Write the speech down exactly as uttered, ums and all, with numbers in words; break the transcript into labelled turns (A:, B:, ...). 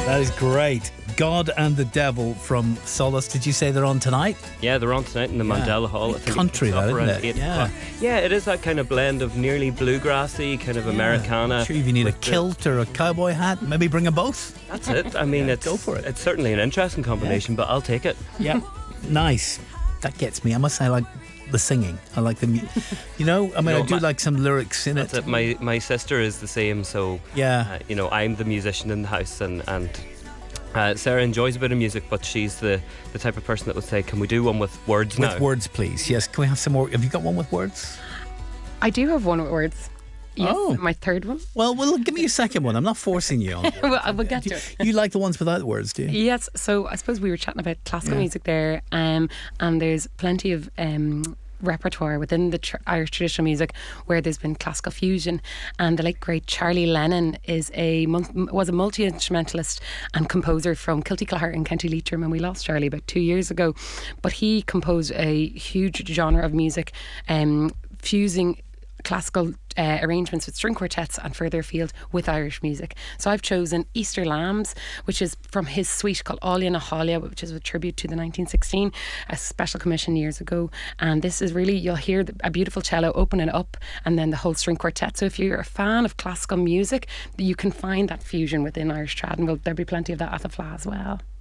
A: That is great. God and the Devil from Solace. Did you say they're on tonight?
B: Yeah, they're on tonight in the
A: Yeah.
B: Mandela Hall. I think
A: Country,
B: it kicks
A: that,
B: off
A: isn't
B: around
A: it?
B: eight
A: Yeah.
B: o'clock. Yeah, it is that kind of blend of nearly bluegrassy, kind of Americana.
A: I'm sure if you need a
B: with the-
A: kilt or a cowboy hat, maybe bring them both.
B: That's it. I mean,
A: Yeah,
B: it's
A: go for it.
B: It's certainly an interesting combination, but I'll take it.
A: Yeah. Nice. That gets me. I must say, I like the singing. I like the, mu- you know, I mean,
B: know,
A: I do
B: my-
A: like some lyrics in
B: That's
A: it.
B: it. My my sister is the same, so
A: Yeah.
B: uh, you know, I'm the musician in the house, and and uh, Sarah enjoys a bit of music, but she's the the type of person that would say, "Can we do one with words
A: With
B: now?"
A: words, please. Yes. Can we have some more? Have you got one with words?
C: I do have one with words. Yes,
A: Oh.
C: my third one.
A: Well, well, give me a second one. I'm not forcing you on.
C: well, I will get to it.
A: You like the ones without words, do you?
C: Yes, so I suppose we were chatting about classical
A: Yeah.
C: music there, um, and there's plenty of um, repertoire within the tr- Irish traditional music where there's been classical fusion. And the late great Charlie Lennon is a mun- was a multi instrumentalist and composer from Kiltyclare in County Leitrim, and we lost Charlie about two years ago. But he composed a huge genre of music, um, fusing classical uh, arrangements with string quartets and further afield with Irish music. So I've chosen Easter Lambs, which is from his suite called Ália na Hália, which is a tribute to the nineteen sixteen, a special commission years ago. And this is really, you'll hear the, a beautiful cello opening up and then the whole string quartet. So if you're a fan of classical music, you can find that fusion within Irish trad, and well, there'll be plenty of that at the Fla as well.